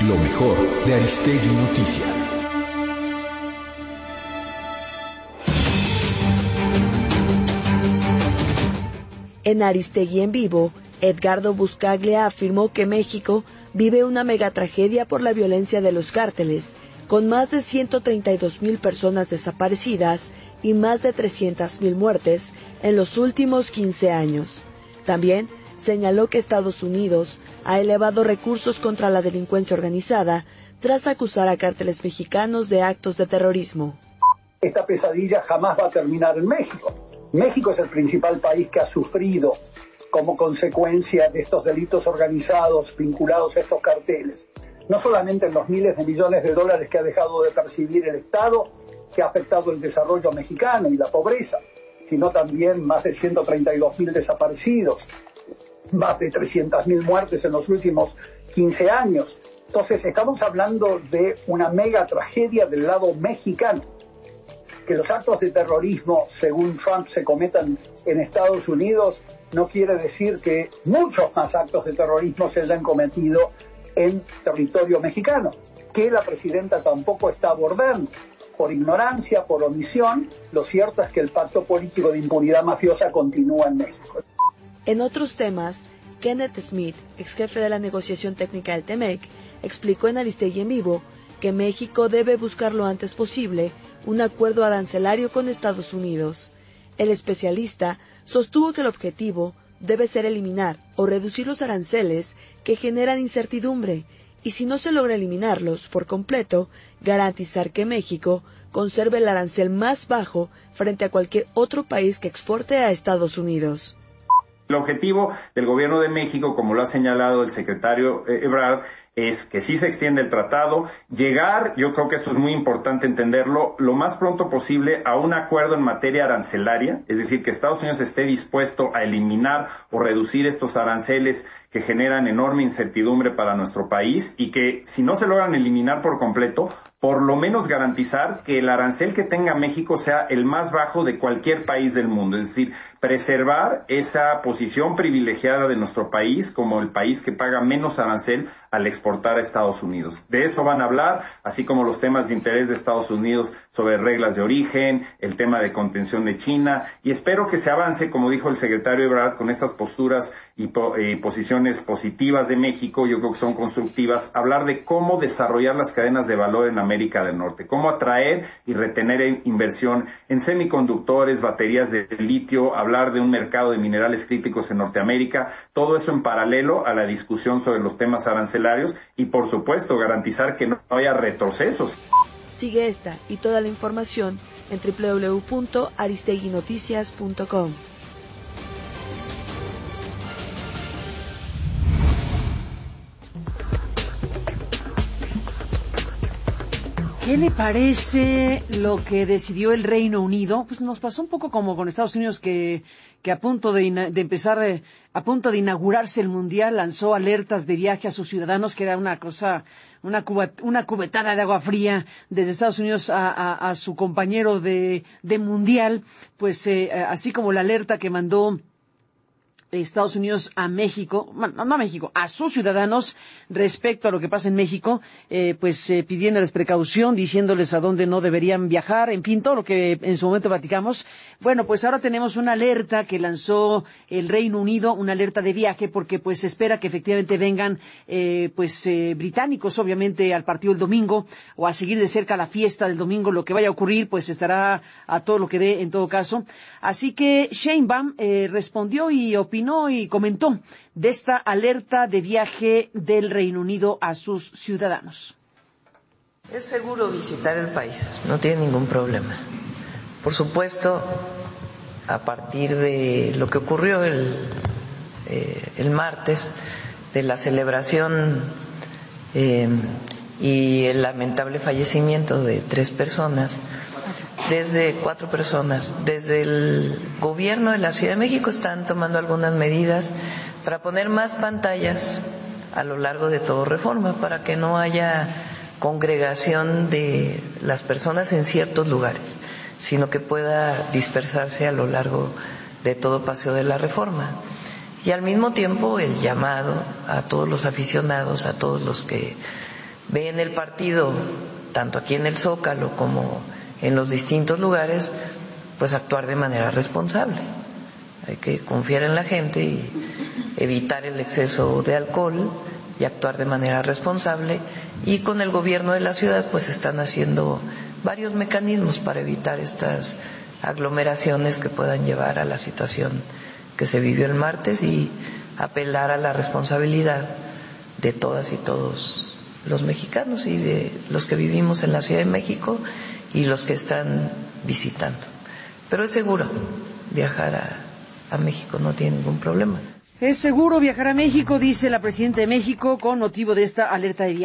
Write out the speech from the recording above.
Lo mejor de Aristegui Noticias. En Aristegui en vivo, Edgardo Buscaglia afirmó que México vive una megatragedia por la violencia de los cárteles, con más de 132,000 personas desaparecidas y más de 300,000 muertes en los últimos 15 años. También señaló que Estados Unidos ha elevado recursos contra la delincuencia organizada tras acusar a cárteles mexicanos de actos de terrorismo. Esta pesadilla jamás va a terminar en México. México es el principal país que ha sufrido como consecuencia de estos delitos organizados vinculados a estos carteles. No solamente en los miles de millones de dólares que ha dejado de percibir el Estado, que ha afectado el desarrollo mexicano y la pobreza, sino también más de 132,000 desaparecidos, más de 300,000 muertes en los últimos 15 años. Entonces, estamos hablando de una mega tragedia del lado mexicano. Que los actos de terrorismo, según Trump, se cometan en Estados Unidos, no quiere decir que muchos más actos de terrorismo se hayan cometido en territorio mexicano, que la presidenta tampoco está abordando. Por ignorancia, por omisión, lo cierto es que el pacto político de impunidad mafiosa continúa en México. En otros temas, Kenneth Smith, ex jefe de la negociación técnica del TEMEC, explicó en Aristegui en vivo que México debe buscar lo antes posible un acuerdo arancelario con Estados Unidos. El especialista sostuvo que el objetivo debe ser eliminar o reducir los aranceles que generan incertidumbre y, si no se logra eliminarlos por completo, garantizar que México conserve el arancel más bajo frente a cualquier otro país que exporte a Estados Unidos. El objetivo del gobierno de México, como lo ha señalado el secretario Ebrard, es que sí se extiende el tratado, llegar, yo creo que esto es muy importante entenderlo, lo más pronto posible a un acuerdo en materia arancelaria, es decir, que Estados Unidos esté dispuesto a eliminar o reducir estos aranceles que generan enorme incertidumbre para nuestro país y que, si no se logran eliminar por completo, por lo menos garantizar que el arancel que tenga México sea el más bajo de cualquier país del mundo, es decir, preservar esa posición privilegiada de nuestro país como el país que paga menos arancel al exportar a Estados Unidos. De eso van a hablar, así como los temas de interés de Estados Unidos sobre reglas de origen, el tema de contención de China, y espero que se avance, como dijo el secretario Ebrard, con estas posturas y posiciones positivas de México, yo creo que son constructivas, hablar de cómo desarrollar las cadenas de valor en América del Norte, cómo atraer y retener inversión en semiconductores, baterías de litio, hablar de un mercado de minerales críticos en Norteamérica, todo eso en paralelo a la discusión sobre los temas arancelarios y, por supuesto, garantizar que no haya retrocesos. Sigue esta y toda la información en www.aristeguinoticias.com. ¿Qué le parece lo que decidió el Reino Unido? Pues nos pasó un poco como con Estados Unidos que a punto de inaugurarse el Mundial lanzó alertas de viaje a sus ciudadanos, que era una cubetada de agua fría desde Estados Unidos a su compañero de Mundial, pues así como la alerta que mandó Estados Unidos a México, no a México, a sus ciudadanos respecto a lo que pasa en México, pidiéndoles precaución, diciéndoles a dónde no deberían viajar, en fin, todo lo que en su momento platicamos. Bueno, pues ahora tenemos una alerta que lanzó el Reino Unido, una alerta de viaje, porque pues se espera que efectivamente vengan británicos, obviamente, al partido el domingo, o a seguir de cerca la fiesta del domingo. Lo que vaya a ocurrir, pues estará a todo lo que dé en todo caso. Así que Sheinbaum respondió y opinó y comentó de esta alerta de viaje del Reino Unido a sus ciudadanos. Es seguro visitar el país, no tiene ningún problema. Por supuesto, a partir de lo que ocurrió el martes, de la celebración y el lamentable fallecimiento de 4 personas, desde el gobierno de la Ciudad de México están tomando algunas medidas para poner más pantallas a lo largo de todo Reforma, para que no haya congregación de las personas en ciertos lugares, sino que pueda dispersarse a lo largo de todo Paseo de la Reforma. Y al mismo tiempo el llamado a todos los aficionados, a todos los que ven el partido, tanto aquí en el Zócalo como en los distintos lugares, pues actuar de manera responsable. Hay que confiar en la gente y evitar el exceso de alcohol y actuar de manera responsable. Y con el gobierno de la ciudad pues están haciendo varios mecanismos para evitar estas aglomeraciones que puedan llevar a la situación que se vivió el martes y apelar a la responsabilidad de todas y todos los mexicanos y de los que vivimos en la Ciudad de México y los que están visitando. Pero es seguro viajar a México, no tiene ningún problema. Es seguro viajar a México, dice la presidenta de México, con motivo de esta alerta de viaje.